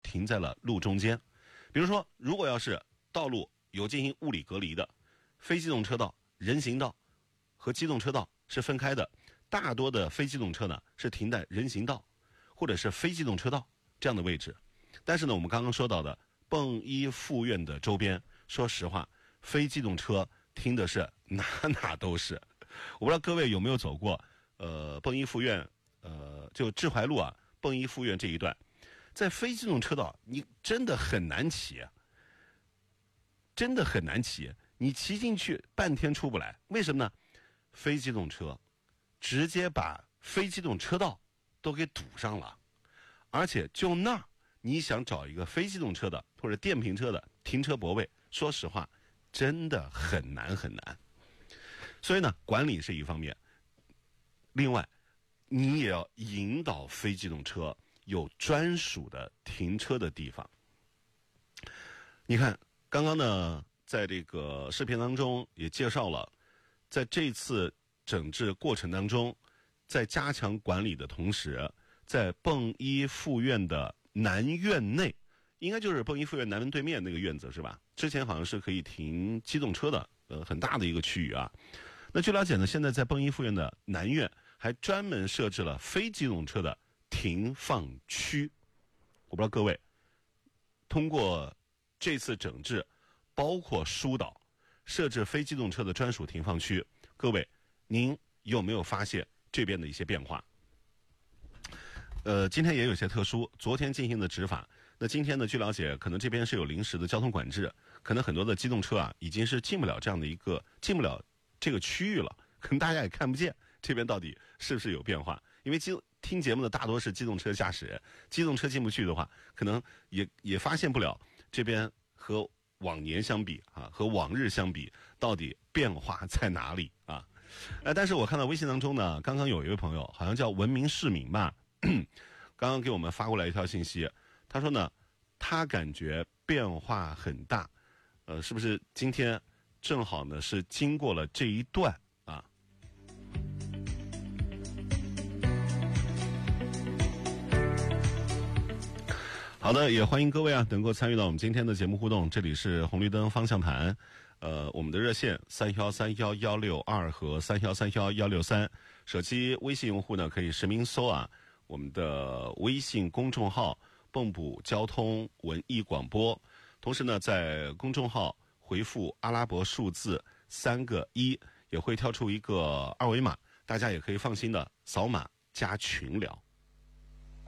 停在了路中间。比如说，如果要是道路有进行物理隔离的，非机动车道、人行道和机动车道是分开的，大多的非机动车呢是停在人行道或者是非机动车道这样的位置。但是呢，我们刚刚说到的迸一附院的周边，说实话，非机动车停的是哪哪都是。我不知道各位有没有走过迸一附院就志怀路啊迸一附院这一段，在非机动车道你真的很难骑，真的很难骑，你骑进去半天出不来。为什么呢？非机动车直接把非机动车道都给堵上了，而且就那儿你想找一个非机动车的或者电瓶车的停车泊位，说实话真的很难很难。所以呢，管理是一方面，另外你也要引导非机动车有专属的停车的地方。你看刚刚呢，在这个视频当中也介绍了，在这次整治过程当中，在加强管理的同时，在迸一附院的南院内，应该就是迸一附院南门对面那个院子是吧？之前好像是可以停机动车的，很大的一个区域啊。那据了解呢，现在在迸一附院的南院还专门设置了非机动车的停放区。我不知道各位通过这次整治，包括疏导设置非机动车的专属停放区，各位您有没有发现这边的一些变化？今天也有些特殊，昨天进行的执法，那今天呢，据了解可能这边是有临时的交通管制，可能很多的机动车啊已经是进不了这个区域了，可能大家也看不见这边到底是不是有变化。因为听节目的大多是机动车驾驶人，机动车进不去的话，可能也发现不了这边和往年相比啊，和往日相比，到底变化在哪里啊？但是我看到微信当中呢，刚刚有一位朋友好像叫文明市民吧，刚刚给我们发过来一条信息，他说呢，他感觉变化很大，是不是今天正好呢是经过了这一段啊？好的，也欢迎各位啊能够参与到我们今天的节目互动。这里是红绿灯方向盘，我们的热线31311162和31311163，手机微信用户呢可以实名搜啊我们的微信公众号蚌埠交通文艺广播，同时呢在公众号回复阿拉伯数字3个1，也会跳出一个二维码，大家也可以放心的扫码加群聊。